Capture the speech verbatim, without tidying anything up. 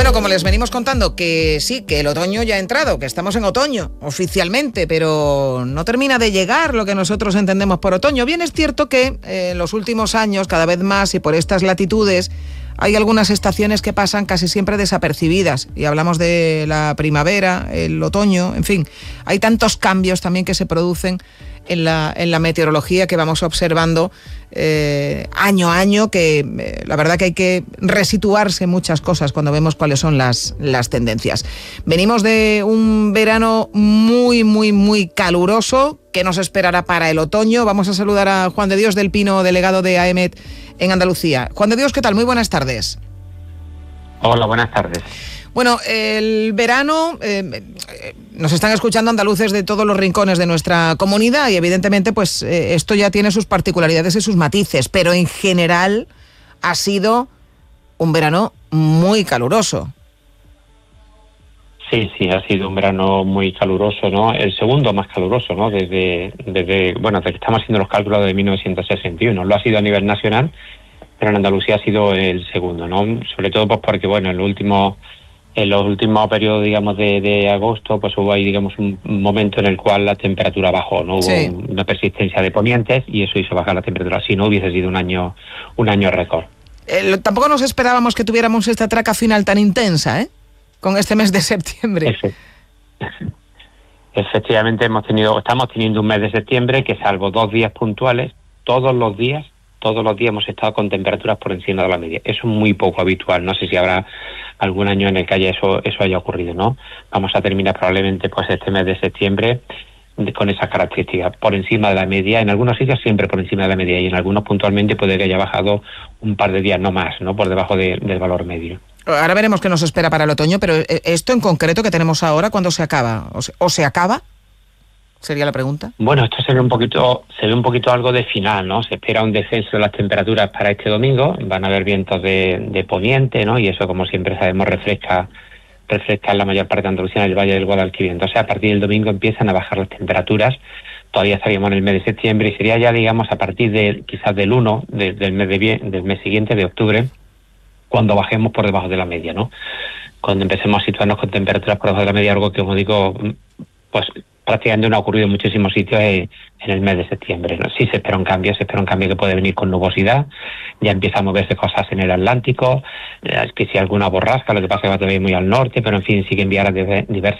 Bueno, como les venimos contando, que sí, que el otoño ya ha entrado, que estamos en otoño oficialmente, pero no termina de llegar lo que nosotros entendemos por otoño. Bien es cierto que eh, en los últimos años, cada vez más y por estas latitudes, hay algunas estaciones que pasan casi siempre desapercibidas. Y hablamos de la primavera, el otoño, en fin. Hay tantos cambios también que se producen en la, en la meteorología que vamos observando eh, año a año, que eh, la verdad que hay que resituarse muchas cosas cuando vemos cuáles son las, las tendencias. Venimos de un verano muy, muy, muy caluroso. ¿Qué nos esperará para el otoño? Vamos a saludar a Juan de Dios del Pino, delegado de AEMET en Andalucía. Juan de Dios, ¿qué tal? Muy buenas tardes. Hola, buenas tardes. Bueno, el verano, eh, nos están escuchando andaluces de todos los rincones de nuestra comunidad y evidentemente pues eh, esto ya tiene sus particularidades y sus matices, pero en general ha sido un verano muy caluroso. Sí, sí, ha sido un verano muy caluroso, ¿no? El segundo más caluroso, ¿no? Desde, desde bueno, desde que estamos haciendo los cálculos de mil novecientos sesenta y uno. Lo ha sido a nivel nacional, pero en Andalucía ha sido el segundo, ¿no? Sobre todo pues porque, bueno, en los últimos, en los últimos periodos, digamos, de, de agosto, pues hubo ahí, digamos, un momento en el cual la temperatura bajó, ¿no? Hubo sí. una persistencia de ponientes y eso hizo bajar la temperatura. Si no, hubiese sido un año, un año récord. Eh, tampoco nos esperábamos que tuviéramos esta traca final tan intensa, ¿eh? Con este mes de septiembre. Efectivamente hemos tenido, estamos teniendo un mes de septiembre que, salvo dos días puntuales, todos los días, todos los días hemos estado con temperaturas por encima de la media. Eso es muy poco habitual. No sé si habrá algún año en el que haya eso, eso haya ocurrido, ¿no? Vamos a terminar probablemente pues este mes de septiembre con esas características, por encima de la media, en algunos sitios siempre por encima de la media y en algunos puntualmente puede que haya bajado un par de días, no más, ¿no? Por debajo de, del valor medio. Ahora veremos qué nos espera para el otoño, pero esto en concreto que tenemos ahora, ¿cuándo se acaba? ¿O se, o se acaba? Sería la pregunta. Bueno, esto se ve un poquito, se ve un poquito algo de final, ¿no? Se espera un descenso de las temperaturas para este domingo, van a haber vientos de, de poniente, ¿no? Y eso, como siempre sabemos, refresca, refresca en la mayor parte de Andalucía, en el Valle del Guadalquivir. Entonces, a partir del domingo empiezan a bajar las temperaturas. Todavía estaríamos en el mes de septiembre y sería ya, digamos, a partir de quizás del uno de, del mes de del mes siguiente, de octubre, cuando bajemos por debajo de la media, ¿no? Cuando empecemos a situarnos con temperaturas por debajo de la media, algo que, como digo, pues prácticamente no ha ocurrido en muchísimos sitios en el mes de septiembre, ¿no? Sí se espera un cambio, se espera un cambio que puede venir con nubosidad, ya empieza a moverse cosas en el Atlántico, es que si alguna borrasca, lo que pasa es que va todavía muy al norte, pero en fin, sí que enviará diversas